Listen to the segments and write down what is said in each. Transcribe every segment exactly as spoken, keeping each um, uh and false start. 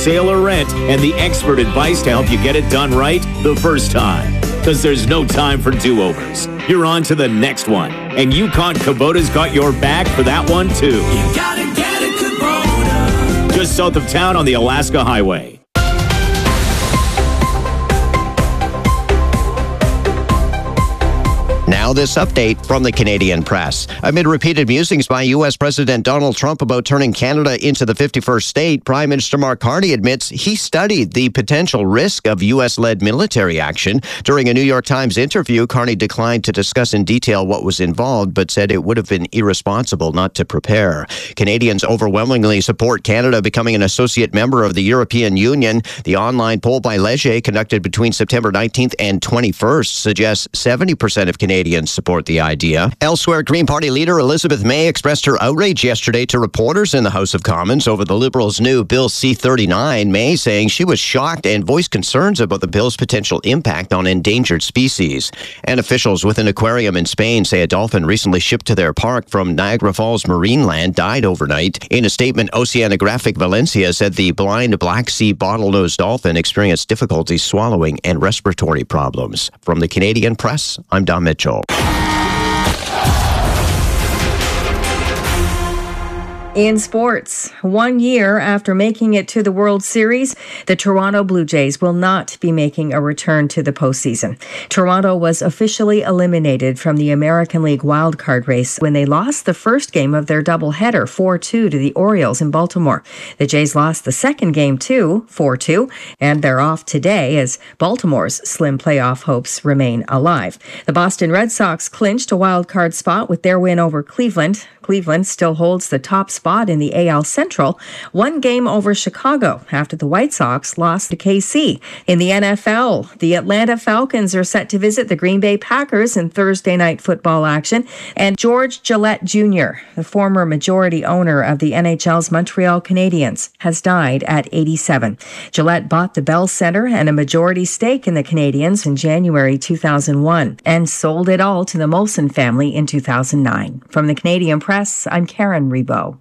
sale or rent, and the expert advice to help you get it done right the first time. Because there's no time for do-overs. You're on to the next one. And Yukon Kubota's got your back for that one, too. You gotta get a Kubota. Just south of town on the Alaska Highway. Now this update from the Canadian press. Amid repeated musings by U S President Donald Trump about turning Canada into the fifty-first state, Prime Minister Mark Carney admits he studied the potential risk of U S-led military action. During a New York Times interview, Carney declined to discuss in detail what was involved, but said it would have been irresponsible not to prepare. Canadians overwhelmingly support Canada becoming an associate member of the European Union. The online poll by Leger, conducted between September nineteenth and twenty-first, suggests seventy percent of Canadians Canadians support the idea. Elsewhere, Green Party leader Elizabeth May expressed her outrage yesterday to reporters in the House of Commons over the Liberals' new Bill C thirty-nine. May saying she was shocked and voiced concerns about the bill's potential impact on endangered species. And officials with an aquarium in Spain say a dolphin recently shipped to their park from Niagara Falls Marineland died overnight. In a statement, Oceanographic Valencia said the blind Black Sea bottlenose dolphin experienced difficulty swallowing and respiratory problems. From the Canadian Press, I'm Don Mitchell. In sports, one year after making it to the World Series, the Toronto Blue Jays will not be making a return to the postseason. Toronto was officially eliminated from the American League wildcard race when they lost the first game of their doubleheader four two to the Orioles in Baltimore. The Jays lost the second game too, four two, and they're off today as Baltimore's slim playoff hopes remain alive. The Boston Red Sox clinched a wildcard spot with their win over Cleveland. Cleveland still holds the top spot in the A L Central, one game over Chicago after the White Sox lost to K C. In the N F L, the Atlanta Falcons are set to visit the Green Bay Packers in Thursday night football action. And George Gillette Junior, the former majority owner of the N H L's Montreal Canadiens, has died at eighty-seven. Gillette bought the Bell Center and a majority stake in the Canadiens in January two thousand one and sold it all to the Molson family in two thousand nine. From the Canadian Press, I'm Karen Rebo.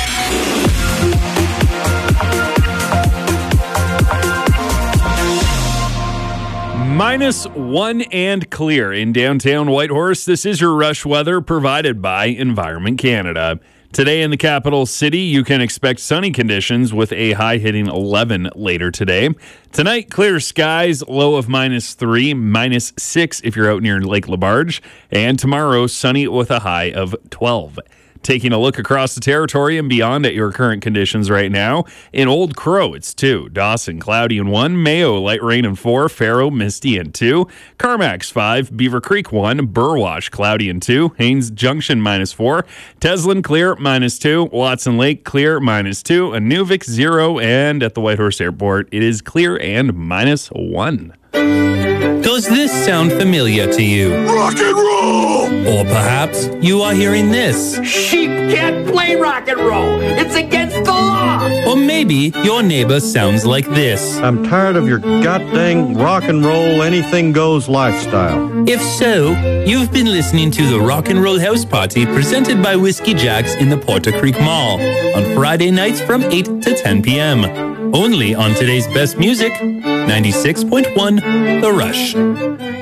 Minus one and clear in downtown Whitehorse. This is your rush weather provided by Environment Canada. Today in the capital city, you can expect sunny conditions with a high hitting eleven later today. Tonight, clear skies, low of minus three, minus six if you're out near Lake Labarge. And tomorrow, sunny with a high of twelve. Taking a look across the territory and beyond at your current conditions right now. In Old Crow, it's two. Dawson, cloudy and one. Mayo, light rain and four. Faro, misty and two. Carmack's five. Beaver Creek, one. Burwash, cloudy and two. Haines Junction, minus four. Teslin, clear, minus two. Watson Lake, clear, minus two. Inuvik, zero. And at the Whitehorse Airport, it is clear and minus one. Does this sound familiar to you? Rock and roll! Or perhaps you are hearing this. Sheep can't play rock and roll. It's against the law. Or maybe your neighbor sounds like this. I'm tired of your goddamn rock and roll, anything goes lifestyle. If so, you've been listening to the Rock and Roll House Party presented by Whiskey Jacks in the Porter Creek Mall on Friday nights from eight to ten p.m. Only on today's best music, ninety-six point one The Rush.